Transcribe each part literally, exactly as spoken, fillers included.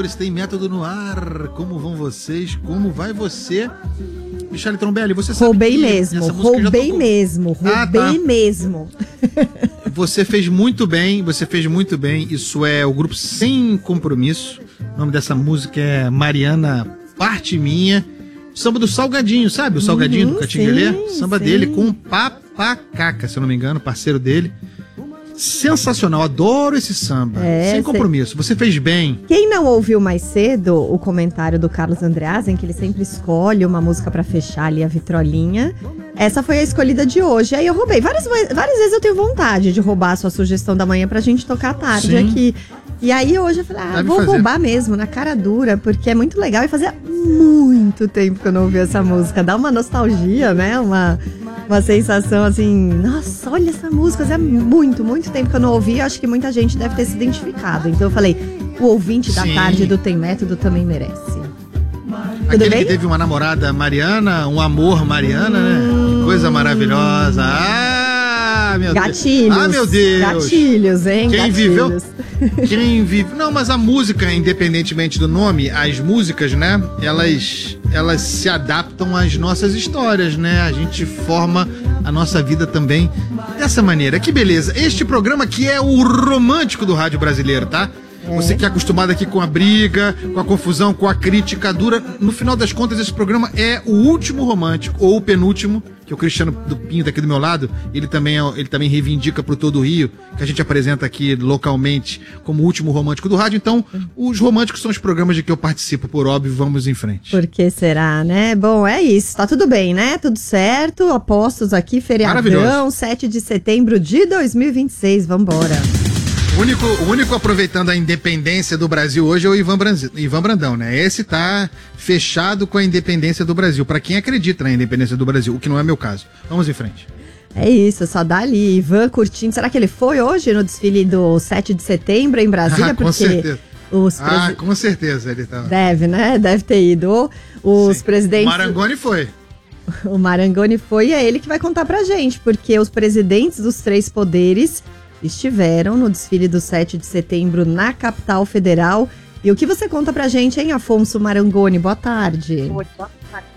amores, tem método no ar. Como vão vocês? Como vai você? Michele Trombelli, você sabe roubei que mesmo, roubei mesmo, roubei ah, tá. mesmo. Você fez muito bem, você fez muito bem. Isso é o grupo Sem Compromisso. O nome dessa música é Mariana Parte Minha. Samba do Salgadinho, sabe? O Salgadinho uhum, do Catinguelê. Samba sim. dele com Papacaca, se eu não me engano, parceiro dele. Sensacional, adoro esse samba. É, Sem Compromisso, você fez bem. Quem não ouviu mais cedo o comentário do Carlos Andreasen, que ele sempre escolhe uma música pra fechar ali a vitrolinha, essa foi a escolhida de hoje. Aí eu roubei. Várias, várias vezes eu tenho vontade de roubar a sua sugestão da manhã pra gente tocar à tarde Sim. aqui. E aí hoje eu falei, ah, Deve vou fazer. roubar mesmo, na cara dura, porque é muito legal. E fazia muito tempo que eu não ouvi essa música. Dá uma nostalgia, né? Uma, uma sensação assim, nossa, olha essa música. Fazia muito, muito tempo que eu não ouvi. Eu acho que muita gente deve ter se identificado. Então eu falei, o ouvinte da Sim. tarde do Tem Método também merece. Aquele Tudo bem? Que teve uma namorada Mariana, um amor Mariana, hum. né? Que coisa maravilhosa. Ah, meu Gatilhos. Deus. Ah, meu Deus. Gatilhos, hein? Quem Gatilhos. viveu... Quem vive... Não, mas a música, independentemente do nome, as músicas, né? Elas, elas se adaptam às nossas histórias, né? A gente forma a nossa vida também dessa maneira. Que beleza. Este programa aqui é o romântico do rádio brasileiro, tá? É. Você que é acostumado aqui com a briga, com a confusão, com a crítica dura. No final das contas, esse programa é o último romântico, ou o penúltimo, que o Cristiano do Pinho tá aqui do meu lado. Ele também, é, ele também reivindica pro Todo Rio, que a gente apresenta aqui localmente como o último romântico do rádio. Então, os românticos são os programas de que eu participo, por óbvio. Vamos em frente. Por que será, né? Bom, é isso. Tá tudo bem, né? Tudo certo. Apostos aqui, feriadão, sete de setembro de dois mil e vinte e seis. Vambora. O único, o único aproveitando a independência do Brasil hoje é o Ivan, Branz, Ivan Brandão, né? Esse tá fechado com a independência do Brasil. Pra quem acredita na independência do Brasil, o que não é meu caso. Vamos em frente. É isso, só dá ali. Ivan curtindo. Será que ele foi hoje no desfile do sete de setembro em Brasília? Ah, com Porque certeza. Os presi... Ah, com certeza ele tá. Deve, né? Deve ter ido. Os Sim. presidentes... O Marangoni foi. O Marangoni foi e é ele que vai contar pra gente. Porque os presidentes dos três poderes... estiveram no desfile do sete de setembro na capital federal. E o que você conta pra gente, hein, Afonso Marangoni? Boa tarde. Boa tarde.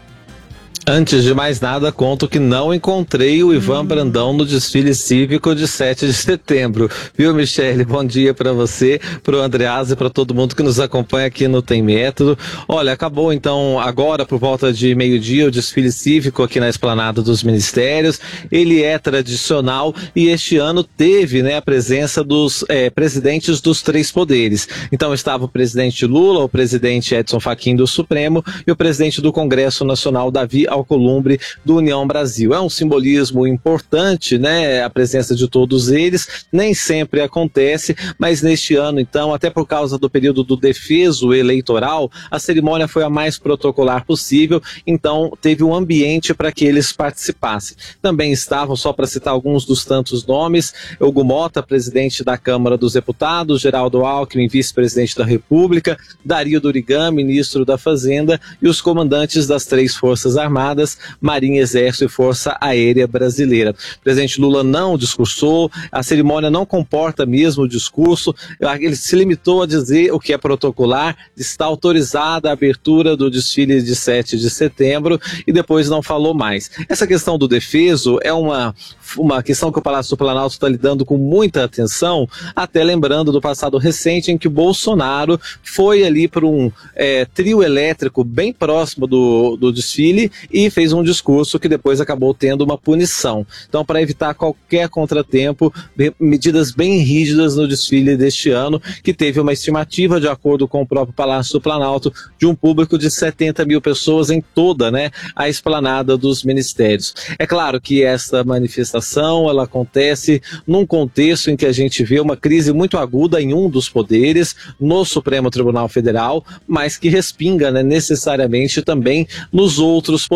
Antes de mais nada, conto que não encontrei o Ivan hum. Brandão no desfile cívico de sete de setembro. Viu, Michele? Bom dia para você, pro Andreasa e para todo mundo que nos acompanha aqui no Tem Método. Olha, acabou então agora por volta de meio-dia o desfile cívico aqui na Esplanada dos Ministérios. Ele é tradicional e este ano teve, né, a presença dos é, presidentes dos três poderes. Então estava o presidente Lula, o presidente Edson Fachin do Supremo e o presidente do Congresso Nacional, Davi Alcolumbre, do União Brasil. É um simbolismo importante, né, a presença de todos eles, nem sempre acontece, mas neste ano, então, até por causa do período do defeso eleitoral, a cerimônia foi a mais protocolar possível, então teve um ambiente para que eles participassem. Também estavam, só para citar alguns dos tantos nomes, Hugo Mota, presidente da Câmara dos Deputados, Geraldo Alckmin, vice-presidente da República, Dario Durigan, ministro da Fazenda, e os comandantes das três Forças Armadas, Marinha, Exército e Força Aérea Brasileira. O presidente Lula não discursou, a cerimônia não comporta mesmo o discurso, ele se limitou a dizer o que é protocolar, está autorizada a abertura do desfile de sete de setembro e depois não falou mais. Essa questão do defeso é uma, uma questão que o Palácio do Planalto está lidando com muita atenção, até lembrando do passado recente em que Bolsonaro foi ali para um é, trio elétrico bem próximo do, do desfile e fez um discurso que depois acabou tendo uma punição. Então, para evitar qualquer contratempo, medidas bem rígidas no desfile deste ano, que teve uma estimativa, de acordo com o próprio Palácio do Planalto, de um público de setenta mil pessoas em toda, né, a esplanada dos ministérios. É claro que essa manifestação ela acontece num contexto em que a gente vê uma crise muito aguda em um dos poderes, no Supremo Tribunal Federal, mas que respinga, né, necessariamente também nos outros poderes.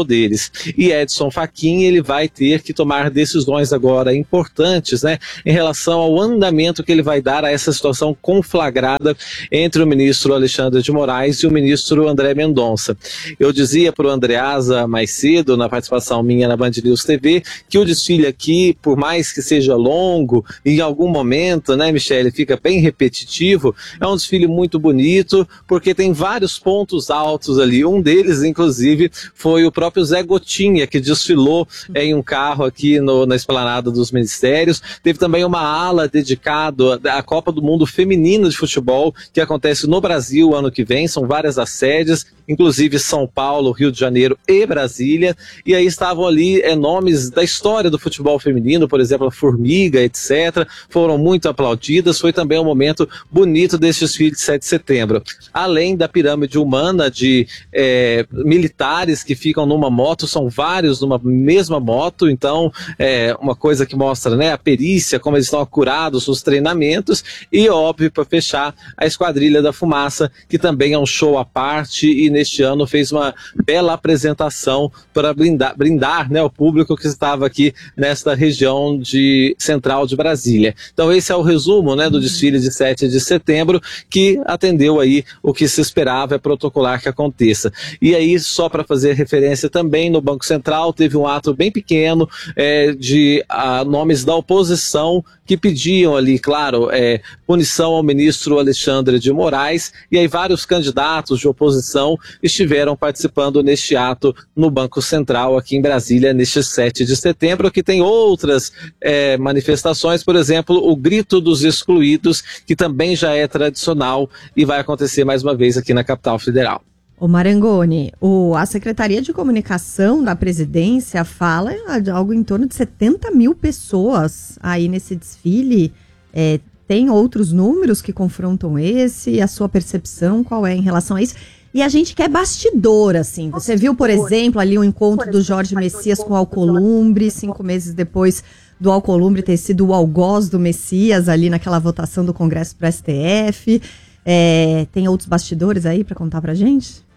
deles. E Edson Fachin, ele vai ter que tomar decisões agora importantes, né, em relação ao andamento que ele vai dar a essa situação conflagrada entre o ministro Alexandre de Moraes e o ministro André Mendonça. Eu dizia para o Andreasa mais cedo, na participação minha na Band News T V, que o desfile aqui, por mais que seja longo, em algum momento, né, Michele, fica bem repetitivo, é um desfile muito bonito, porque tem vários pontos altos ali. Um deles, inclusive, foi o próprio Zé Gotinha, que desfilou em um carro aqui no, na Esplanada dos Ministérios. Teve também uma ala dedicada à Copa do Mundo Feminino de Futebol, que acontece no Brasil ano que vem. São várias as sedes, inclusive São Paulo, Rio de Janeiro e Brasília. E aí estavam ali é, nomes da história do futebol feminino, por exemplo, a Formiga, etcétera. Foram muito aplaudidas. Foi também um momento bonito desse desfile de sete de setembro. Além da pirâmide humana de é, militares que ficam numa moto, são vários numa mesma moto, então é uma coisa que mostra, né, a perícia, como eles estão acurados, os treinamentos, e óbvio, para fechar, a Esquadrilha da Fumaça, que também é um show à parte e neste ano fez uma bela apresentação para brindar, brindar né, o público que estava aqui nesta região de, central de Brasília. Então esse é o resumo, né, do desfile de sete de setembro, que atendeu aí o que se esperava, é protocolar que aconteça. E aí, só para fazer referência também, no Banco Central teve um ato bem pequeno é, de a, nomes da oposição que pediam ali, claro, é, punição ao ministro Alexandre de Moraes, e aí vários candidatos de oposição estiveram participando neste ato no Banco Central aqui em Brasília, neste sete de setembro, que tem outras é, manifestações, por exemplo, o Grito dos Excluídos, que também já é tradicional e vai acontecer mais uma vez aqui na capital federal. Ô Marangoni, o, a Secretaria de Comunicação da Presidência fala de algo em torno de setenta mil pessoas aí nesse desfile. É, tem outros números que confrontam esse? A sua percepção, qual é em relação a isso? E a gente quer bastidor, assim. Você viu, por exemplo, ali o encontro do Jorge Messias com o Alcolumbre, cinco meses depois do Alcolumbre ter sido o algoz do Messias ali naquela votação do Congresso para o S T F. É, tem outros bastidores aí para contar pra gente?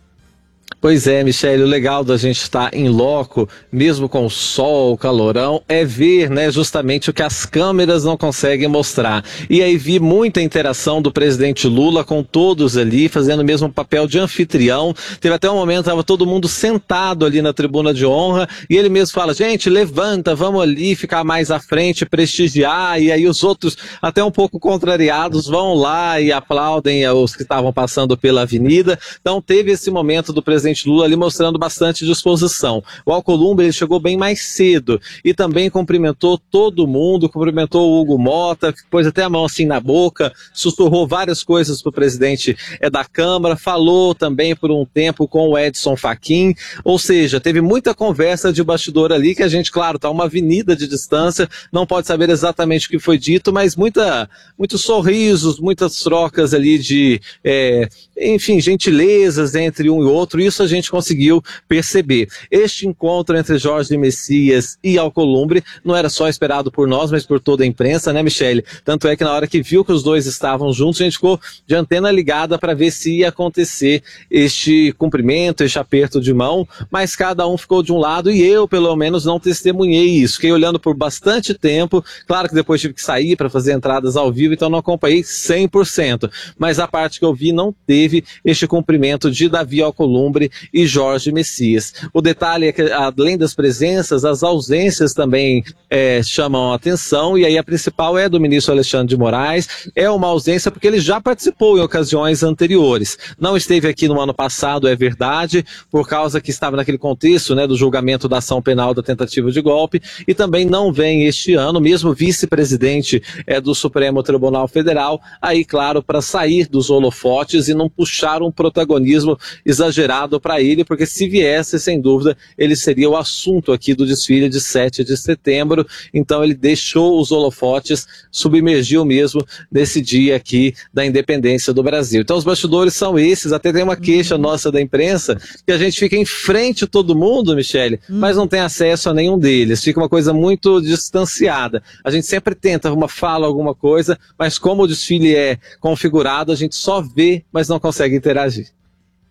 Pois é, Michele, o legal da gente estar em loco, mesmo com o sol, o calorão, é ver, né, justamente o que as câmeras não conseguem mostrar. E aí vi muita interação do presidente Lula com todos ali, fazendo o mesmo papel de anfitrião. Teve até um momento, estava todo mundo sentado ali na tribuna de honra, e ele mesmo fala, gente, levanta, vamos ali ficar mais à frente, prestigiar, e aí os outros, até um pouco contrariados, vão lá e aplaudem os que estavam passando pela avenida. Então teve esse momento do presidente Lula ali mostrando bastante disposição. O Alcolumbre ele chegou bem mais cedo e também cumprimentou todo mundo, cumprimentou o Hugo Mota, pôs até a mão assim na boca, sussurrou várias coisas para o presidente é, da Câmara, falou também por um tempo com o Edson Fachin, ou seja, teve muita conversa de bastidor ali que a gente, claro, está uma avenida de distância, não pode saber exatamente o que foi dito, mas muita, muitos sorrisos, muitas trocas ali de, é, enfim, gentilezas entre um e outro, isso a gente conseguiu perceber. Este encontro entre Jorge Messias e Alcolumbre não era só esperado por nós, mas por toda a imprensa, né, Michele? Tanto é que na hora que viu que os dois estavam juntos, a gente ficou de antena ligada para ver se ia acontecer este cumprimento, este aperto de mão, mas cada um ficou de um lado e eu, pelo menos, não testemunhei isso. Fiquei olhando por bastante tempo, claro que depois tive que sair para fazer entradas ao vivo, então não acompanhei cem por cento, mas a parte que eu vi não teve este cumprimento de Davi Alcolumbre e Jorge Messias. O detalhe é que, além das presenças, as ausências também é, chamam a atenção, e aí a principal é do ministro Alexandre de Moraes. É uma ausência porque ele já participou em ocasiões anteriores. Não esteve aqui no ano passado, é verdade, por causa que estava naquele contexto, né, do julgamento da ação penal da tentativa de golpe, e também não vem este ano, mesmo vice-presidente é, do Supremo Tribunal Federal, aí, claro, para sair dos holofotes e não puxar um protagonismo exagerado para ele, porque se viesse, sem dúvida, ele seria o assunto aqui do desfile de sete de setembro, então ele deixou os holofotes, submergiu mesmo nesse dia aqui da independência do Brasil. Então os bastidores são esses, até tem uma queixa nossa da imprensa, que a gente fica em frente a todo mundo, Michele, hum. mas não tem acesso a nenhum deles, fica uma coisa muito distanciada. A gente sempre tenta uma fala, alguma coisa, mas como o desfile é configurado, a gente só vê, mas não consegue interagir.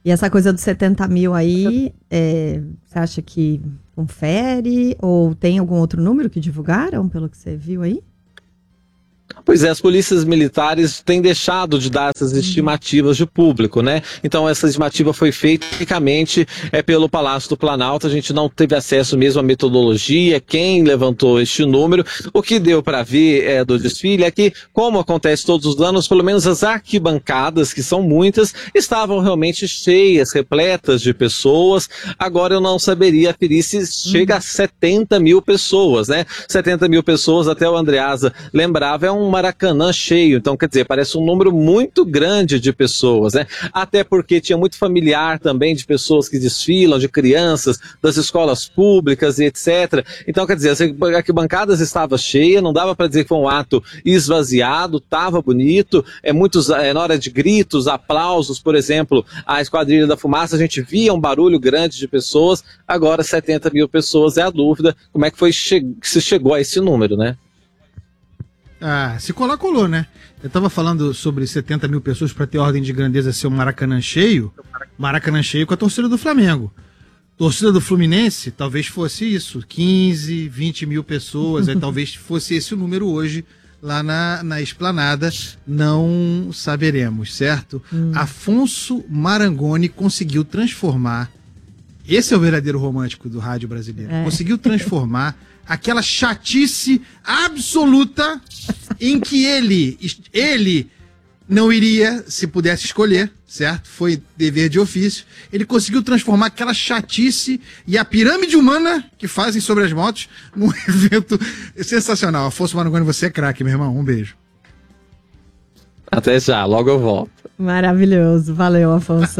E essa coisa dos setenta mil aí, é, você acha que confere? Ou tem algum outro número que divulgaram, pelo que você viu aí? Pois é, as polícias militares têm deixado de dar essas estimativas de público, né? Então essa estimativa foi feita unicamente é, pelo Palácio do Planalto, a gente não teve acesso mesmo à metodologia, quem levantou este número. O que deu para ver é, do desfile é que, como acontece todos os anos, pelo menos as arquibancadas, que são muitas, estavam realmente cheias, repletas de pessoas. Agora eu não saberia aferir se chega a setenta mil pessoas, né? setenta mil pessoas, até o Andreasa lembrava, é um Maracanã cheio, então quer dizer, parece um número muito grande de pessoas, né? Até porque tinha muito familiar também de pessoas que desfilam, de crianças, das escolas públicas e etcétera. Então quer dizer, as arquibancadas estavam cheias, não dava para dizer que foi um ato esvaziado, estava bonito, é muitos, é, na hora de gritos, aplausos, por exemplo, a Esquadrilha da Fumaça, a gente via um barulho grande de pessoas, agora setenta mil pessoas é a dúvida, como é que foi che- se chegou a esse número, né? Ah, se colar, colou, né? Eu tava falando sobre setenta mil pessoas para ter ordem de grandeza ser um Maracanã cheio. Maracanã cheio com a torcida do Flamengo. Torcida do Fluminense, talvez fosse isso. quinze, vinte mil pessoas. Aí talvez fosse esse o número hoje lá na, na Esplanada. Não saberemos, certo? Hum. Afonso Marangoni conseguiu transformar. Esse é o verdadeiro romântico do rádio brasileiro. É. Conseguiu transformar aquela chatice absoluta em que ele, ele não iria, se pudesse escolher, certo? Foi dever de ofício. Ele conseguiu transformar aquela chatice e a pirâmide humana que fazem sobre as motos num evento sensacional. Afonso Marangoni, você é craque, meu irmão. Um beijo. Até já, logo eu volto. Maravilhoso. Valeu, Afonso.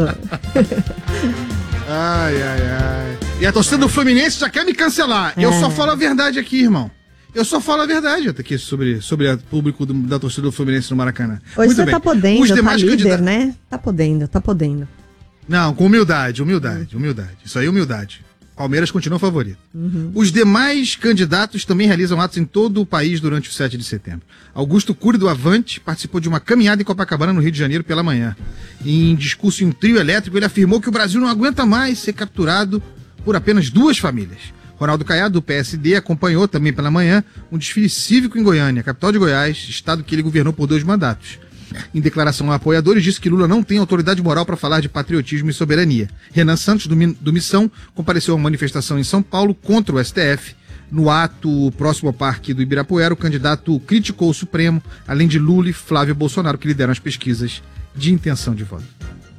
Ai, ai, ai. E a torcida do Fluminense já quer me cancelar. É. Eu só falo a verdade aqui, irmão. Eu só falo a verdade aqui sobre, sobre o público do, da torcida do Fluminense no Maracanã. Hoje Muito você bem. tá podendo, Os demais tá líder, candidatos... né? Tá podendo, tá podendo. Não, com humildade, humildade, humildade. Isso aí, humildade. Palmeiras continua favorito. Uhum. Os demais candidatos também realizam atos em todo o país durante o sete de setembro. Augusto Cury, do Avante, participou de uma caminhada em Copacabana, no Rio de Janeiro, pela manhã. Em discurso em trio elétrico, ele afirmou que o Brasil não aguenta mais ser capturado por apenas duas famílias. Ronaldo Caiado, do P S D, acompanhou também pela manhã um desfile cívico em Goiânia, capital de Goiás, estado que ele governou por dois mandatos. Em declaração a apoiadores, disse que Lula não tem autoridade moral para falar de patriotismo e soberania. Renan Santos, do, do Missão, compareceu a uma manifestação em São Paulo contra o S T F. No ato próximo ao Parque do Ibirapuera, o candidato criticou o Supremo, além de Lula e Flávio Bolsonaro, que lideram as pesquisas de intenção de voto.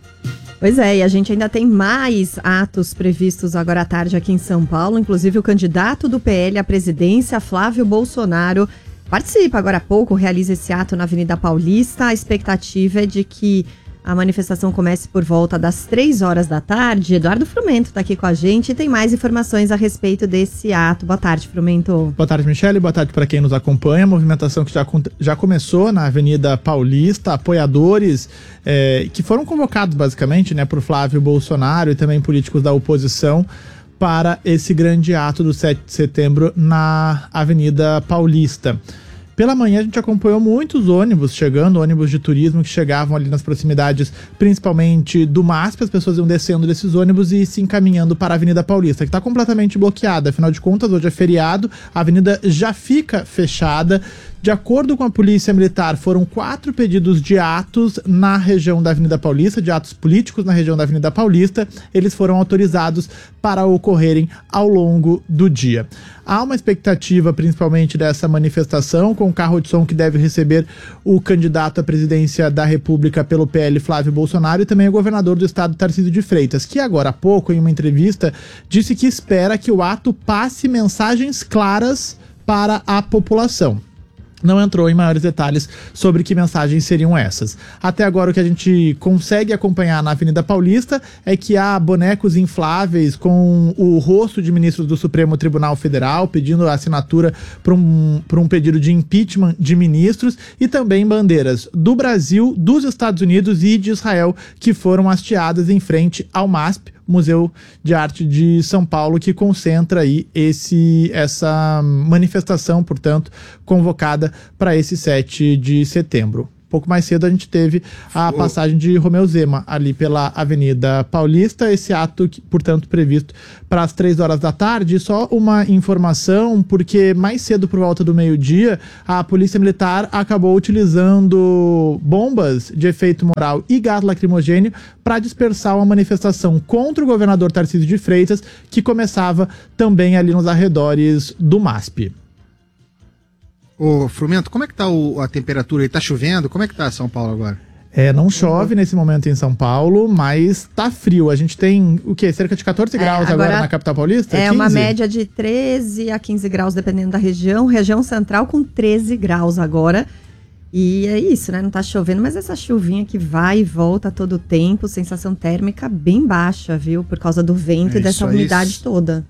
Pois é, e a gente ainda tem mais atos previstos agora à tarde aqui em São Paulo, inclusive o candidato do P L à presidência, Flávio Bolsonaro, participa agora há pouco, realiza esse ato na Avenida Paulista. A expectativa é de que a manifestação comece por volta das três horas da tarde. Eduardo Frumento está aqui com a gente e tem mais informações a respeito desse ato. Boa tarde, Frumento. Boa tarde, Michele. Boa tarde para quem nos acompanha. A movimentação que já, já começou na Avenida Paulista. Apoiadores é, que foram convocados, basicamente, né, por Flávio Bolsonaro e também políticos da oposição para esse grande ato do sete de setembro na Avenida Paulista. Pela manhã a gente acompanhou muitos ônibus chegando, ônibus de turismo que chegavam ali nas proximidades, principalmente do MASP. As pessoas iam descendo desses ônibus e se encaminhando para a Avenida Paulista, que está completamente bloqueada. Afinal de contas, hoje é feriado, a avenida já fica fechada. De acordo com a Polícia Militar, foram quatro pedidos de atos na região da Avenida Paulista, de atos políticos na região da Avenida Paulista. Eles foram autorizados para ocorrerem ao longo do dia. Há uma expectativa, principalmente, dessa manifestação, com o carro de som que deve receber o candidato à presidência da República pelo P L, Flávio Bolsonaro, e também o governador do estado, Tarcísio de Freitas, que agora há pouco, em uma entrevista, disse que espera que o ato passe mensagens claras para a população. Não entrou em maiores detalhes sobre que mensagens seriam essas. Até agora o que a gente consegue acompanhar na Avenida Paulista é que há bonecos infláveis com o rosto de ministros do Supremo Tribunal Federal pedindo a assinatura para um, para um pedido de impeachment de ministros, e também bandeiras do Brasil, dos Estados Unidos e de Israel que foram hasteadas em frente ao MASP, Museu de Arte de São Paulo, que concentra aí esse, essa manifestação, portanto, convocada para esse sete de setembro. pouco mais cedo a gente teve a Oh. passagem de Romeu Zema ali pela Avenida Paulista, esse ato, que, portanto, previsto para as três horas da tarde. Só uma informação, porque mais cedo, por volta do meio-dia, a Polícia Militar acabou utilizando bombas de efeito moral e gás lacrimogênio para dispersar uma manifestação contra o governador Tarcísio de Freitas, que começava também ali nos arredores do M A S P. Ô, Frumento, como é que tá o- a temperatura aí? Tá chovendo? Como é que tá São Paulo agora? É, não chove nesse momento em São Paulo, mas tá frio. A gente tem, o quê? Cerca de catorze É, graus agora, agora na capital paulista? É uma quinze? média de treze a quinze graus, dependendo da região. Região central com treze graus agora. E é isso, né? Não tá chovendo, mas essa chuvinha que vai e volta a todo tempo, sensação térmica bem baixa, viu? Por causa do vento É e dessa isso aí. umidade toda.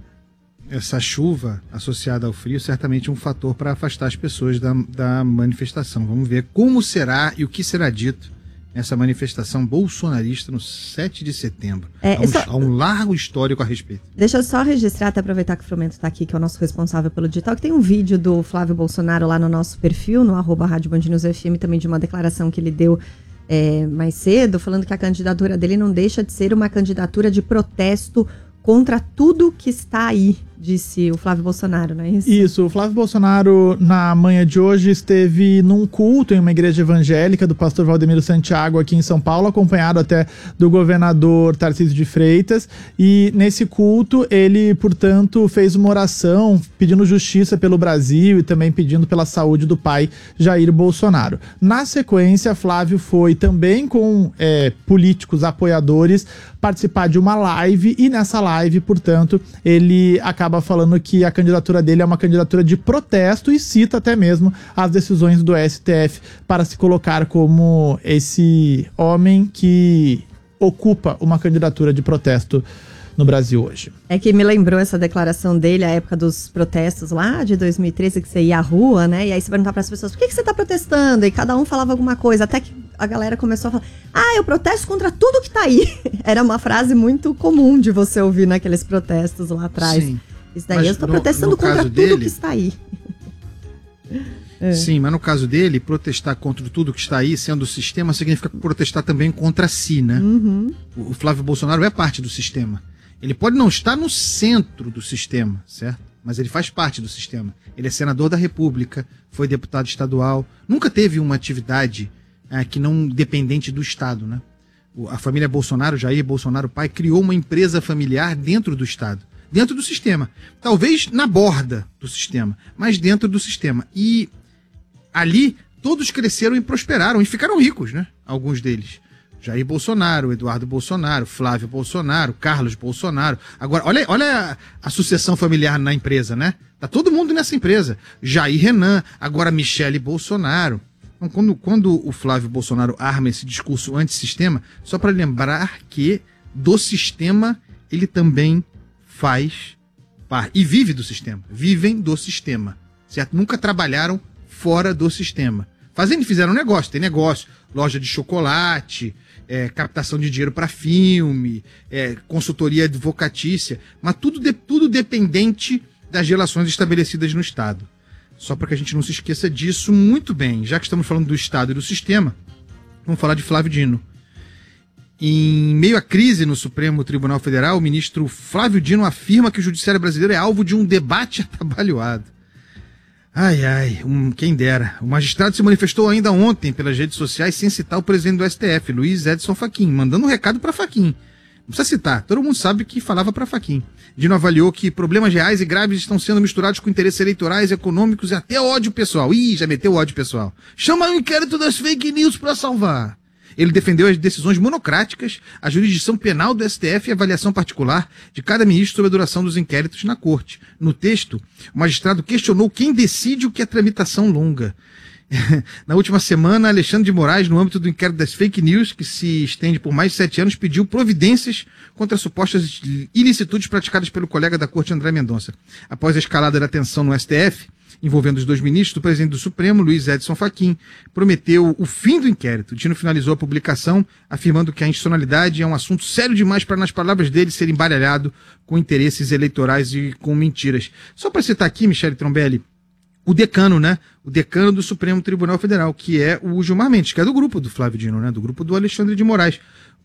Essa chuva associada ao frio certamente é um fator para afastar as pessoas da, da manifestação. Vamos ver como será e o que será dito nessa manifestação bolsonarista no sete de setembro. É, há, um, isso- há um largo histórico a respeito. Deixa eu só registrar, até aproveitar que o Frumento está aqui, que é o nosso responsável pelo digital, que tem um vídeo do Flávio Bolsonaro lá no nosso perfil, no arroba Rádio Band News F M, também de uma declaração que ele deu é, mais cedo, falando que a candidatura dele não deixa de ser uma candidatura de protesto contra tudo que está aí, disse o Flávio Bolsonaro, não é isso? Isso, o Flávio Bolsonaro, na manhã de hoje, esteve num culto em uma igreja evangélica do pastor Valdemiro Santiago aqui em São Paulo, acompanhado até do governador Tarcísio de Freitas, e nesse culto ele, portanto, fez uma oração pedindo justiça pelo Brasil e também pedindo pela saúde do pai Jair Bolsonaro. Na sequência, Flávio foi também com é, políticos apoiadores participar de uma live, e nessa live, portanto, ele acaba falando que a candidatura dele é uma candidatura de protesto e cita até mesmo as decisões do S T F para se colocar como esse homem que ocupa uma candidatura de protesto no Brasil hoje. É que me lembrou essa declaração dele, a época dos protestos lá de dois mil e treze, que você ia à rua, né? E aí você perguntava para as pessoas, por que, que você tá protestando? E cada um falava alguma coisa, até que a galera começou a falar, ah, eu protesto contra tudo que tá aí. Era uma frase muito comum de você ouvir naqueles protestos lá atrás. Sim. Isso daí, Mas eu estou no- protestando no contra caso tudo dele- que está aí. É. Sim, mas no caso dele, protestar contra tudo que está aí, sendo o sistema, significa protestar também contra si, né? Uhum. O o Flávio Bolsonaro é parte do sistema. Ele pode não estar no centro do sistema, certo? Mas ele faz parte do sistema. Ele é senador da República, foi deputado estadual, nunca teve uma atividade é, que não dependente do Estado, né? O- A família Bolsonaro, Jair Bolsonaro pai, criou uma empresa familiar dentro do Estado, dentro do sistema. Talvez na borda do sistema, mas dentro do sistema. E ali todos cresceram e prosperaram e ficaram ricos, né? Alguns deles. Jair Bolsonaro, Eduardo Bolsonaro, Flávio Bolsonaro, Carlos Bolsonaro. Agora, olha, olha a, a sucessão familiar na empresa, né? Tá todo mundo nessa empresa. Jair Renan, agora Michele Bolsonaro. Então, quando, quando o Flávio Bolsonaro arma esse discurso antissistema, só para lembrar que do sistema ele também faz parte. E vive do sistema. Vivem do sistema. Certo? Nunca trabalharam fora do sistema. Fazendo, fizeram negócio, tem negócio, loja de chocolate, é, captação de dinheiro para filme, é, consultoria advocatícia, mas tudo, de, tudo dependente das relações estabelecidas no Estado. Só para que a gente não se esqueça disso muito bem, já que estamos falando do Estado e do sistema, vamos falar de Flávio Dino. Em meio à crise no Supremo Tribunal Federal, o ministro Flávio Dino afirma que o judiciário brasileiro é alvo de um debate atabalhoado. Ai, ai, um, quem dera. O magistrado se manifestou ainda ontem pelas redes sociais sem citar o presidente do S T F, Luiz Edson Fachin, mandando um recado para Fachin. Não precisa citar, todo mundo sabe que falava para Fachin. Dino avaliou que problemas reais e graves estão sendo misturados com interesses eleitorais, econômicos e até ódio pessoal. Ih, já meteu ódio pessoal. Chama o inquérito das fake news para salvar. Ele defendeu as decisões monocráticas, a jurisdição penal do S T F e a avaliação particular de cada ministro sobre a duração dos inquéritos na corte. No texto, o magistrado questionou quem decide o que é tramitação longa. Na última semana, Alexandre de Moraes, no âmbito do inquérito das fake news, que se estende por mais de sete anos, pediu providências contra supostas ilicitudes praticadas pelo colega da corte André Mendonça. Após a escalada da tensão no S T F, envolvendo os dois ministros, o presidente do Supremo, Luiz Edson Fachin, prometeu o fim do inquérito. Dino finalizou a publicação afirmando que a institucionalidade é um assunto sério demais para, nas palavras dele, ser embaralhado com interesses eleitorais e com mentiras. Só para citar aqui, Michele Trombelli, o decano, né? O decano do Supremo Tribunal Federal, que é o Gilmar Mendes, que é do grupo do Flávio Dino, né? Do grupo do Alexandre de Moraes.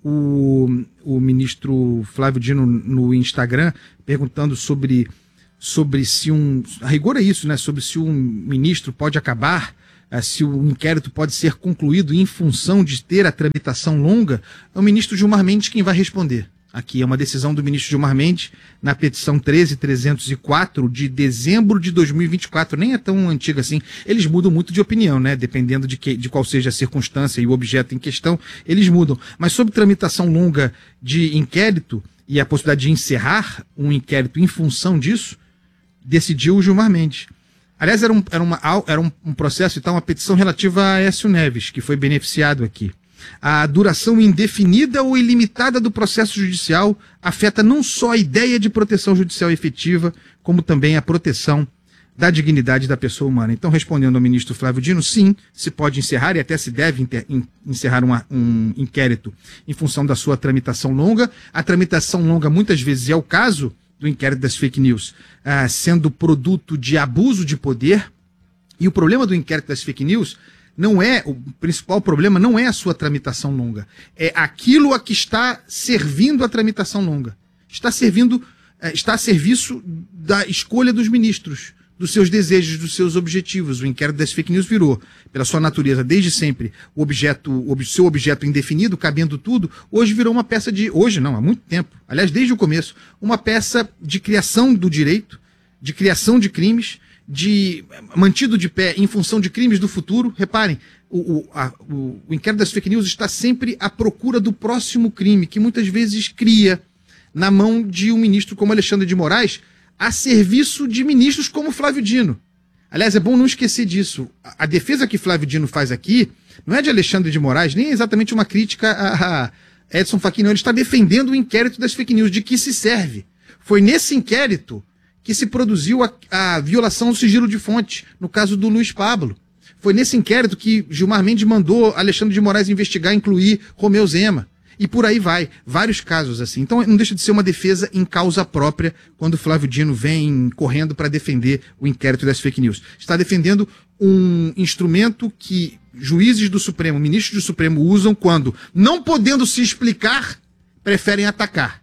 O, o ministro Flávio Dino no Instagram perguntando sobre, sobre se um... A rigor é isso, né? Sobre se um ministro pode acabar, se o inquérito pode ser concluído em função de ter a tramitação longa. É o ministro Gilmar Mendes quem vai responder. Aqui é uma decisão do ministro Gilmar Mendes na petição treze mil trezentos e quatro de dezembro de dois mil e vinte e quatro. Nem é tão antiga assim. Eles mudam muito de opinião, né? Dependendo de, que, de qual seja a circunstância e o objeto em questão, eles mudam. Mas sobre tramitação longa de inquérito e a possibilidade de encerrar um inquérito em função disso, decidiu o Gilmar Mendes. Aliás, era um, era uma, era um, um processo e tal, uma petição relativa a Aécio Neves, que foi beneficiado aqui. A duração indefinida ou ilimitada do processo judicial afeta não só a ideia de proteção judicial efetiva, como também a proteção da dignidade da pessoa humana. Então, respondendo ao ministro Flávio Dino, sim, se pode encerrar e até se deve encerrar uma, um inquérito em função da sua tramitação longa. A tramitação longa muitas vezes é o caso do inquérito das fake news, ah, sendo produto de abuso de poder. E o problema do inquérito das fake news não é, o principal problema não é a sua tramitação longa, é aquilo a que está servindo a tramitação longa. Está servindo, está a serviço da escolha dos ministros, dos seus desejos, dos seus objetivos. O inquérito das fake news virou, pela sua natureza, desde sempre, o objeto, o seu objeto indefinido, cabendo tudo, hoje virou uma peça de, hoje não, há muito tempo, aliás, desde o começo, uma peça de criação do direito, de criação de crimes, de mantido de pé em função de crimes do futuro. Reparem, o, o, a, o, o inquérito das fake news está sempre à procura do próximo crime, que muitas vezes cria na mão de um ministro como Alexandre de Moraes, a serviço de ministros como Flávio Dino. Aliás, é bom não esquecer disso. A, a defesa que Flávio Dino faz aqui não é de Alexandre de Moraes, nem é exatamente uma crítica a, a Edson Fachin, não. Ele está defendendo o inquérito das fake news. De que se serve? Foi nesse inquérito que se produziu a, a violação do sigilo de fonte, no caso do Luiz Pablo. Foi nesse inquérito que Gilmar Mendes mandou Alexandre de Moraes investigar, incluir Romeu Zema. E por aí vai, vários casos assim. Então não deixa de ser uma defesa em causa própria quando Flávio Dino vem correndo para defender o inquérito das fake news. Está defendendo um instrumento que juízes do Supremo, ministros do Supremo usam quando, não podendo se explicar, preferem atacar.